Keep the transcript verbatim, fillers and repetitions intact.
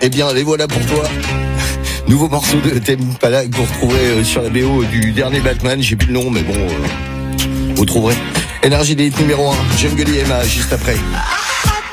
Eh bien, les voilà pour toi. Nouveau morceau de Tame Impala que vous retrouverez sur la B O du dernier Batman. J'ai plus le nom, mais bon, euh, vous trouverez. Énergie des hits numéro un. Jungle et Emma, juste après.